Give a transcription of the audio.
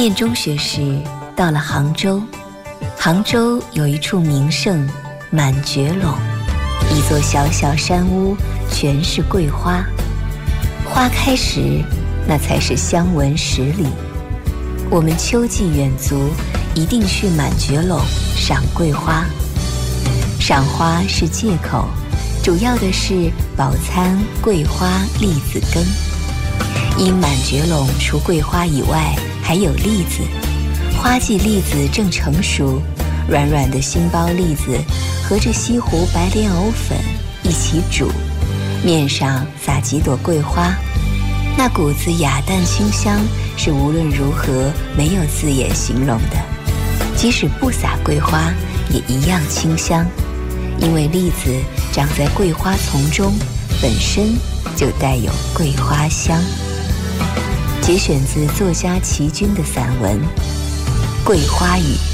念中学时到了杭州，杭州有一处名胜满觉陇，一座小小山屋，全是桂花。花开时，那才是香闻十里。我们秋季远足，一定去满觉陇赏桂花。赏花是借口，主要的是饱餐桂花栗子羹。因满觉陇除桂花以外还有栗子，花季栗子正成熟，软软的杏鲍栗子和着西湖白莲藕粉一起煮，面上撒几朵桂花，那股子雅淡清香是无论如何没有字眼形容的，即使不撒桂花也一样清香，因为栗子长在桂花丛中，本身就带有桂花香。节选自作家齐君的散文《桂花雨》。